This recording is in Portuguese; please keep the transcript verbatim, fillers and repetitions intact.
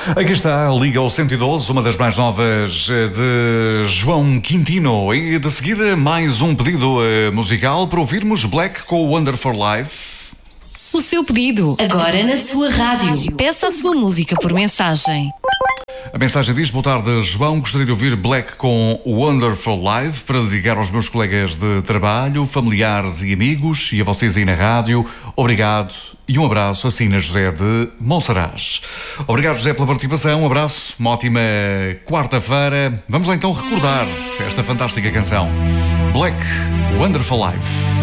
Aqui está a Liga ao cento e doze, uma das mais novas de João Quintino. E de seguida, mais um pedido musical para ouvirmos Black com Wonder for Life. O seu pedido, agora na sua rádio. Peça a sua música por mensagem. A mensagem diz: boa tarde, João. Gostaria de ouvir Black com Wonder for Life para dedicar aos meus colegas de trabalho, familiares e amigos, e a vocês aí na rádio. Obrigado e um abraço. Assina José de Monsaraz. Obrigado, José, pela participação. Um abraço, uma ótima quarta-feira. Vamos lá então recordar esta fantástica canção. Black, Wonder for Life.